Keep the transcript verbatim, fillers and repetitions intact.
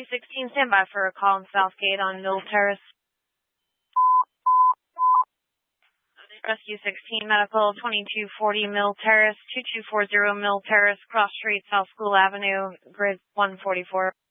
Rescue sixteen, stand by for a call in Southgate on Mill Terrace. Rescue sixteen, medical, twenty-two forty Mill Terrace, two two four zero Mill Terrace, Cross Street, South School Avenue, grid one forty-four.